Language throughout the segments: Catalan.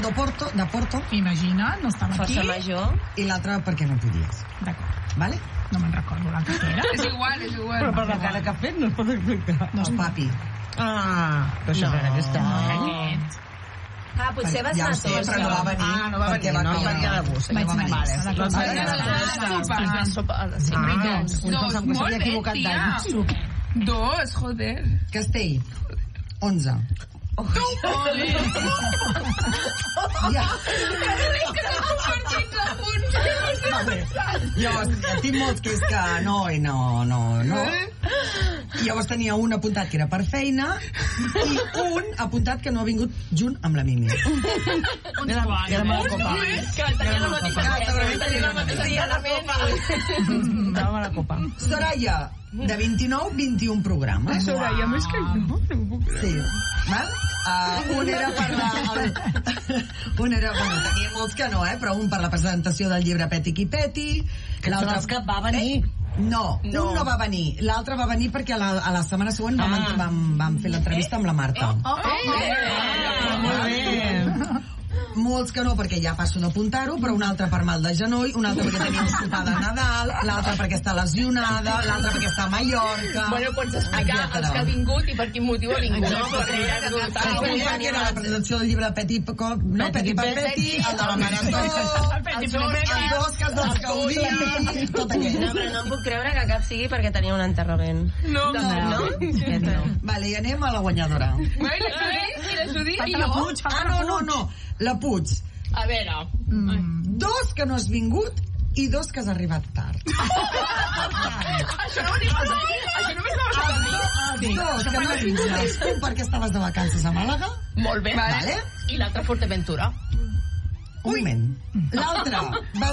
de Porto. Imagina, no estava aquí. Força major. I l'altre perquè no podies. D'acord. Vale? No me'n recordo l'altre que era. És igual. Però per la cara que ha fet no es pot explicar. No, és papi. Però això era aquesta. Potser vas anar sé, però no va venir. No va venir, no venia de gust. Vaig anar Vale. Dos, molt bé, tia. 2, joder. Castell, 11. Ja. Llavors, tinc molts que és que no i no. Llavors tenia un apuntat que era per feina i un apuntat que no ha vingut junt amb la Mimi. Era la copa. Estava a la copa. Soraya, de 29, 21 programes. Soraya, més que no puc creure. Sí, val? Un era per bueno, tenia molts que no, però un per la presentació del llibre Peti qui Peti. L'altre que va venir. No, un no va venir. L'altre va venir perquè a la setmana següent vam fer l'entrevista amb la Marta. Molt bé. Molts que no, perquè ja passo a apuntar-ho, però un altre per mal de genoll, un altre perquè tenia un sopar de Nadal, l'altre perquè està lesionada, l'altre perquè està a Mallorca... Bueno, pots explicar els que ha vingut i per quin motiu ha vingut. Que era la presentació del llibre Peti per Peti, el de la Marató, el Oscar dels Gaudí, tot aquell. No, però no em puc creure que cap sigui perquè tenia un enterrament. No. Vale, i anem a la guanyadora. I la Judit i jo. No. La Puig. A veure. 2 que no has vingut i 2 que has arribat tard. Això no m'ha passat. Això només m'ha passat a mi. 2 que no has vingut és un perquè estaves de vacances a Màlaga. Molt bé. Vale. I l'altre a Forteventura. Un moment. L'altre,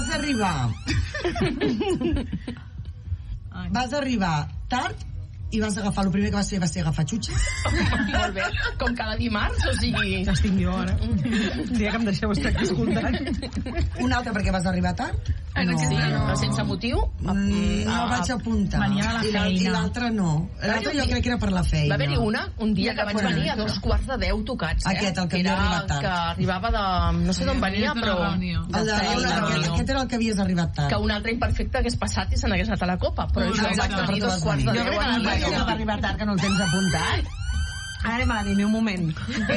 vas arribar tard i vas agafar, el primer que va ser agafar xutxes. Molt bé. Com cada dimarts, o sigui... Ja estic jo, ara. Dia que em deixeu estar aquí escoltant. Un altre perquè vas arribar tard. No. Sense motiu? No vaig apuntar. Venia de la feina. I l'altre no. L'altre jo crec que era per la feina. Va haver-hi un dia que vaig venir a 2:45 tocats. Aquest, el que havia arribat tard. Que arribava de... No sé d'on venia, però... Aquest era el que havies arribat tard. Que un altre imperfecte hagués passat i se n'hagués anat a la copa. Però jo vaig venir 2:45. Jo crec que no va arribar tard, que no el tens apuntat. Ara anem a l'anime, un moment.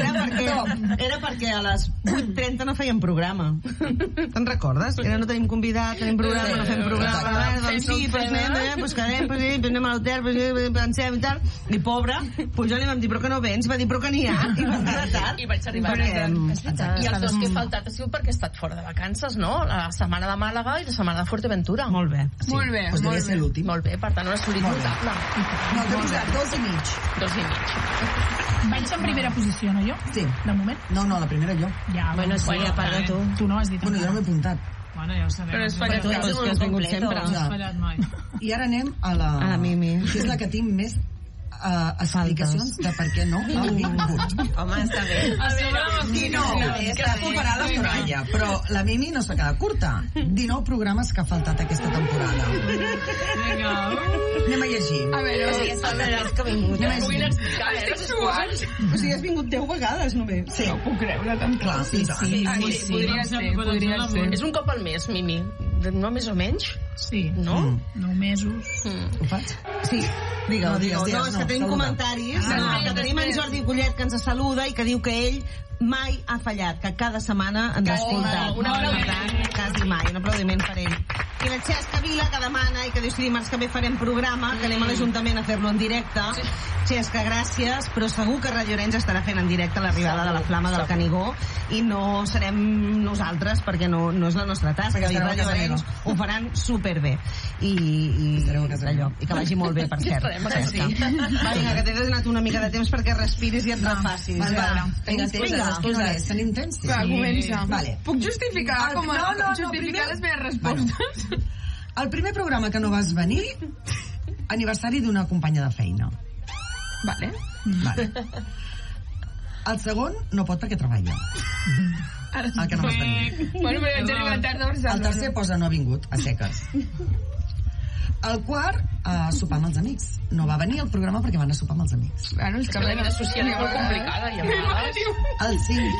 Era perquè a les 8:30 no fèiem programa. Te'n recordes? No tenim convidat, tenim programa, no fem programa. Doncs sí, doncs quedem, anem a l'hotel, pensem i tal. I pobre, jo li vam dir, però que no vens? Va dir, però que n'hi ha. I va arribar tard. I vaig arribar tard. I els dos que he faltat ha sigut perquè he estat fora de vacances, no? La setmana de Màlaga i la setmana de Forteventura. Molt bé. Molt bé. Doncs devia ser l'últim. Molt bé, per tant, un assolit notable. No, t'he posat 2 i mig. 2 i mig. Vaig en primera posició, no jo? Sí. De moment? No, la primera jo. Ja, Bueno, sí, a part de tu. Tu no has dit. Bueno, jo no m'he apuntat. Bueno, ja ho sabem. Però és Però tu ets un que has vingut completo. sempre. No has fallat mai. I ara anem a la Mimi. Que és la que tinc més explicacions de per què no ha vingut. Home, està bé. I no, està superant la Soraya, però la Mimi no s'ha quedat curta. 19 programes que ha faltat aquesta temporada. Vinga. Anem a llegir. A veure, O sigui, són els que ha vingut. Anem a Vull llegir. explicar, estic suant. O sigui, has vingut 10 vegades només. Sí. No puc creure tant. Clar, sí. Podria ser. És un cop al mes, Mimi. No més o menys? Sí. No? 9 mesos. Ho faig? Sí, digue'l. No, digues, No, és que tenim saluda. comentaris. Que tenim en Jordi Collet que ens saluda i que diu que ell mai ha fallat, que cada setmana ens ha escoltat. un aplaudiment. Per tant, quasi mai. Un aplaudiment per ell. I la Xesca Vila, que demana i que diu si dimarts que ve farem programa, que anem a l'Ajuntament a fer-lo en directe. Xesca, gràcies, però segur que Radio Llorenç estarà fent en directe l'arribada de la Flama del Canigó i no serem nosaltres perquè no és la nostra tasca. I Radio Llorenç ho faran superbé. I allò, i que vagi molt bé, per cert. Xesca. Va, vinga, que t'he donat una mica de temps perquè respiris i et refacis. Vinga, tenim temps? Va, comença. Vale. Puc justificar justificar les meves respostes? El primer programa que no vas venir, aniversari d'una companya de feina. Vale. El segon no pot perquè treballa. El que no vas venir. Bueno, però vaig arribar tard a El Barcelona. tercer posa no ha vingut, a seques. El quart, a sopar amb els amics. No va venir al programa perquè van a sopar amb els amics. Bueno, és que La vida social és molt complicada. I a vegades... El 5,